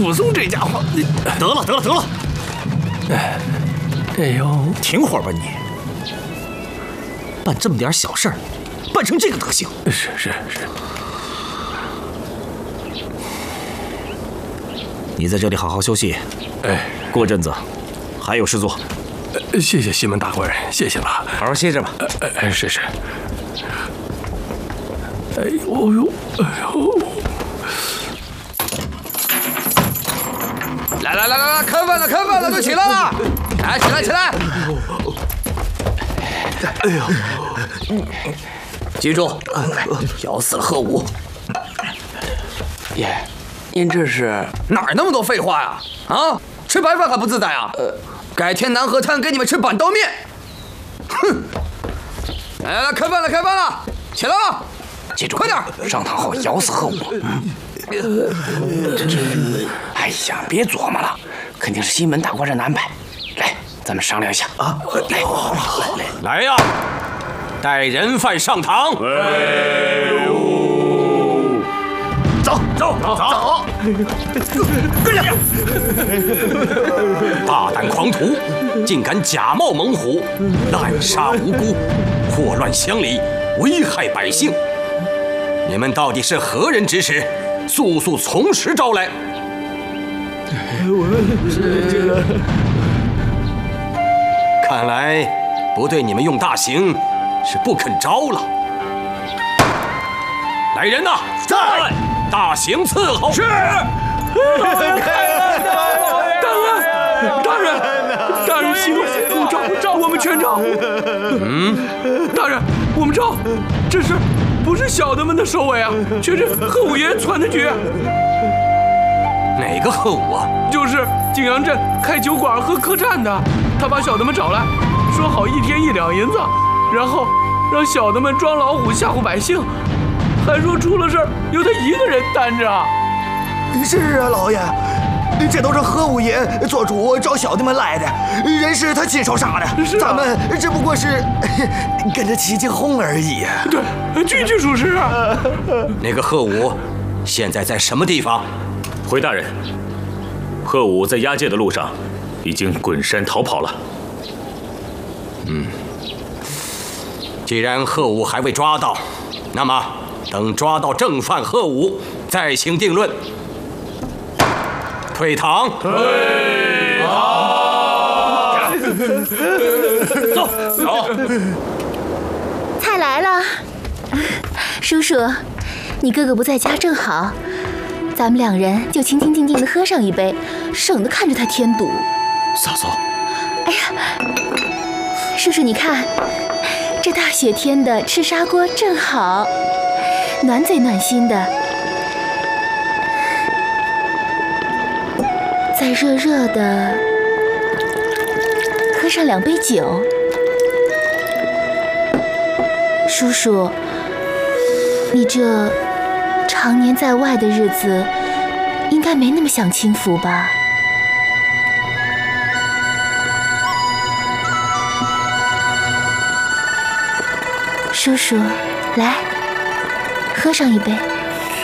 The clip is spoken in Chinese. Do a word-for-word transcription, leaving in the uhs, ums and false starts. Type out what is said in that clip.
武松这家伙， 得了得了得了！ 哎，哎呦， 停会儿吧你！办这么点小事儿，办成这个德行。 是是是。 你在这里好好休息。 哎， 过阵子还有事做。 呃、谢谢西门大官人，谢谢了。 好好歇着吧。 哎哎，是是。哎呦呦，哎呦！ 来来来来来，开饭了开饭了，都起来了！来，起来起来！ 哎呦！ 记住，咬死了贺武。 爷，您这是哪儿那么多废话呀？啊，吃白饭还不自在啊？呃，改天南河滩给你们吃板刀面。哼！来来来，开饭了开饭了，起来了！ 记住， 快点！ 上堂后咬死贺武。这这，哎呀，别琢磨了，肯定是西门大官人的安排。来，咱们商量一下啊！来，来来来呀！带人犯上堂。 威武！走走走走！ 跟上！大胆狂徒，竟敢假冒猛虎，滥杀无辜，祸乱乡里，危害百姓！你们到底是何人指使？速速从实招来！ 我们是这个…… 看来不对你们用大刑是不肯招了。来人呐，在！大刑伺候。 是。大人，大人，大人，息怒，招招我们全招。 嗯， 大人，我们招，这是。不是小的们的首尾啊，却是贺五爷传的局。 哪个贺武啊？ 就是景阳镇开酒馆和客栈的。他把小的们找来，说好一天一两银子，然后让小的们装老虎吓唬百姓，还说出了事儿由他一个人担着。 是啊，老爷，这都是贺五爷做主找小的们来的，人是他亲手杀的， 是啊、 咱们只不过是跟着起起哄而已。 对，句句属实啊。 那个贺武现在在什么地方？ 回大人，贺武在押解的路上已经滚山逃跑了。 嗯，既然贺武还未抓到，那么等抓到正犯贺武，再行定论。退堂。 退堂。走走。 菜来了，叔叔，你哥哥不在家正好，咱们两人就清清静静的喝上一杯，省得看着他添堵。 嫂嫂， 哎呀，叔叔你看，这大雪天的吃砂锅正好，暖嘴暖心的。再热热的喝上两杯酒，叔叔，你这常年在外的日子，应该没那么享清福吧？叔叔，来，喝上一杯。